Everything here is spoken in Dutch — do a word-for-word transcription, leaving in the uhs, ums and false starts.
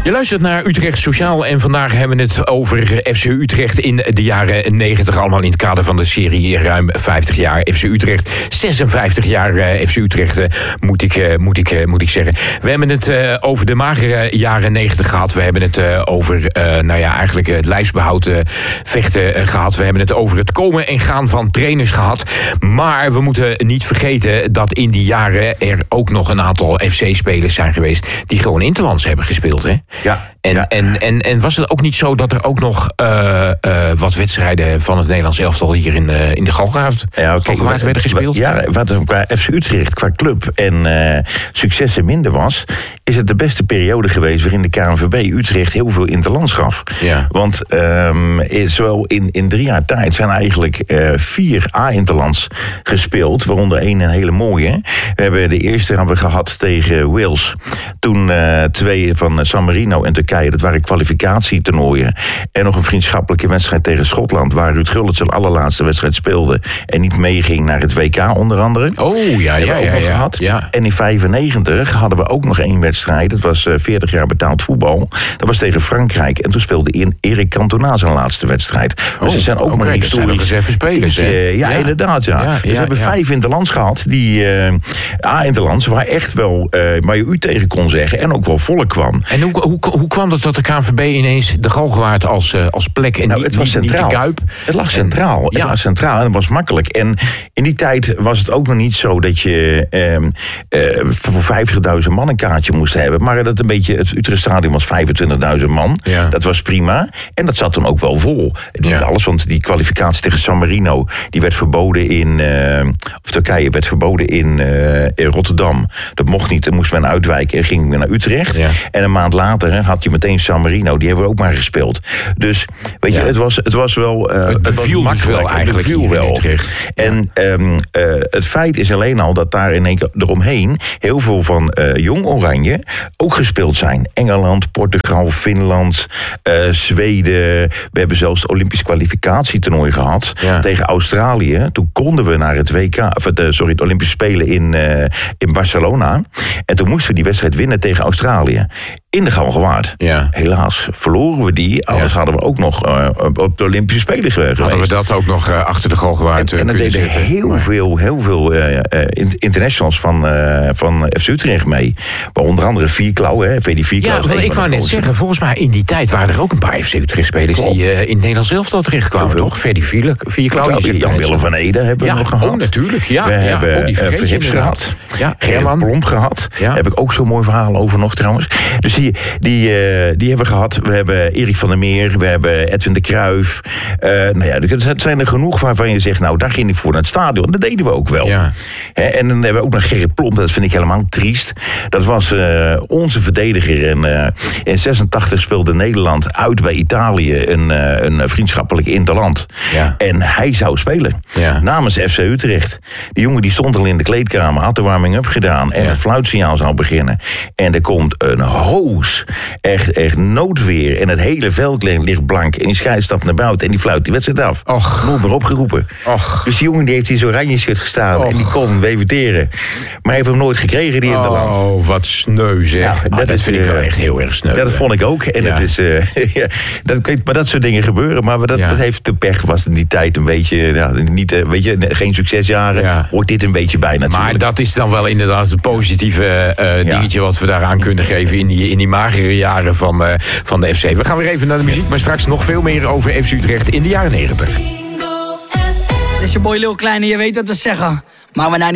Je luistert naar Utrecht Sociaal en vandaag hebben we het over F C Utrecht in de jaren negentig. Allemaal in het kader van de serie ruim vijftig jaar F C Utrecht. zesenvijftig jaar F C Utrecht, moet ik, moet ik, moet ik zeggen. We hebben het uh, over de magere jaren negentig gehad. We hebben het uh, over uh, nou ja, eigenlijk het lijfsbehoud uh, vechten uh, gehad. We hebben het over het komen en gaan van trainers gehad. Maar we moeten niet vergeten dat in die jaren er ook nog een aantal F C-spelers zijn geweest die gewoon interlands hebben gespeeld, hè? Ja. En, ja. en, en, en was het ook niet zo dat er ook nog uh, uh, wat wedstrijden van het Nederlands elftal hier in, uh, in de Galgenwaard ja, okay. werden gespeeld? Ja, wat er qua F C Utrecht, qua club en uh, successen minder was, is het de beste periode geweest waarin de K N V B Utrecht heel veel interlands gaf. Ja. Want um, zowel in, in drie jaar tijd zijn eigenlijk uh, vier A-interlands gespeeld, waaronder één een hele mooie. We hebben de eerste hebben we gehad tegen Wales. Toen uh, twee van San Marino en Turkije, dat waren kwalificatietoernooien. En nog een vriendschappelijke wedstrijd tegen Schotland, waar Ruud Gullit zijn allerlaatste wedstrijd speelde en niet meeging naar het W K onder andere. Oh, ja, ja, ja, ja, gehad. ja. En in vijfennegentig hadden we ook nog één wedstrijd. Dat was uh, veertig jaar betaald voetbal. Dat was tegen Frankrijk. En toen speelde Erik Cantona zijn laatste wedstrijd. Oh, dus er zijn ook okay, nog historisch even spelers. die, uh, ja, ja, inderdaad. Ja. ja dus we ja, hebben ja. vijf interlands gehad. Die uh, A-interlands waar echt wel uh, waar je u tegen kon zeggen. En ook wel volk kwam. En hoe, hoe, hoe kwam het dat de K N V B ineens de Galgenwaard als, uh, als plek en nou, niet, het was niet, centraal. niet de Kuip? Het lag centraal. En, het ja. lag centraal en het was makkelijk. En in die tijd was het ook nog niet zo dat je um, uh, voor vijftigduizend man een kaartje moest hebben. Maar dat een beetje, het Utrechtstadion was vijfentwintigduizend man. Ja. Dat was prima. En dat zat dan ook wel vol. Niet ja. alles, want die kwalificatie tegen San Marino, die werd verboden in, uh, of Turkije werd verboden in, uh, in Rotterdam. Dat mocht niet, dan moest men uitwijken en ging men naar Utrecht. Ja. En een maand later hè, had je meteen San Marino, die hebben we ook maar gespeeld. Dus, weet ja. je, het was, het was wel... Uh, het beviel het dus wel eigenlijk beviel wel. in Utrecht. Ja. En um, uh, het feit is alleen al dat daar in één keer eromheen heel veel van uh, Jong Oranje ook gespeeld zijn. Engeland, Portugal, Finland, uh, Zweden. We hebben zelfs het Olympisch kwalificatietoernooi gehad ja. tegen Australië. Toen konden we naar het W K, of het, uh, sorry, het Olympische Spelen in, uh, in Barcelona. En toen moesten we die wedstrijd winnen tegen Australië. In de Galgenwaard. Ja. Helaas verloren we die. Anders ja. hadden we ook nog uh, op de Olympische Spelen geweest. Hadden we dat ook nog uh, achter de Galgenwaard uh, En, en er deden heel maar... veel, heel veel uh, uh, internationals van, uh, van F C Utrecht mee. Maar onder andere Vierklauw, hè. Die Vierklauw. Ja, want ik wou net zeggen, volgens mij in die tijd waren er ook een paar F C Utrecht-spelers die uh, in het Nederlands elftal terechtkwamen, toch? Ferdy Vierklauw. Jan Willem van Ede hebben ja, we nog gehad. Oh, natuurlijk. Ja, we ja, hebben oh, die Verhips gehad. Ja, Gerrit Plomp gehad. Ja. Daar heb ik ook zo'n mooi verhaal over nog trouwens. Dus die, die, uh, die hebben we gehad. We hebben Erik van der Meer. We hebben Edwin de Cruijff. Uh, nou ja, er zijn er genoeg waarvan je zegt, nou, daar ging ik voor naar het stadion. Dat deden we ook wel. Ja. He, en dan hebben we ook nog Gerrit Plomp. Dat vind ik helemaal triest. Dat was uh, onze verdediger. En uh, in zesentachtig speelde Nederland uit bij Italië een, uh, een vriendschappelijk interland. Ja. En hij zou spelen. Ja. Namens F C Utrecht. Die jongen die stond al in de kleedkamer, had de warming-up gedaan en ja. het fluitsignaal zou beginnen. En er komt een hoos. Echt, echt noodweer. En het hele veld ligt blank. En die scheids stapt naar buiten en die fluit die wedstrijd af. Och. Nooit meer opgeroepen. Och. Dus die jongen die heeft in zo'n oranje shirt gestaan. Och. En die kon weviteren. Maar hij heeft hem nooit gekregen, die interland. Oh, wat sneu zeg. Ja, oh, dat is, vind ik wel echt heel erg sneu. Ja, dat vond ik ook. En ja. het is, uh, ja, dat, maar dat soort dingen gebeuren. Maar dat, ja. dat heeft de pech, was in die tijd een beetje, ja, niet, uh, weet je, geen succesjaren. Ja. Hoort dit een beetje bij natuurlijk. Maar dat is dan wel inderdaad het positieve uh, dingetje ja. wat we daaraan kunnen geven in die, in die magere jaren van, uh, van de F C. We gaan weer even naar de muziek, maar straks nog veel meer over F C Utrecht in de jaren negentig. Dit is je boy Lil Kleine, je weet wat we zeggen. Maar we nou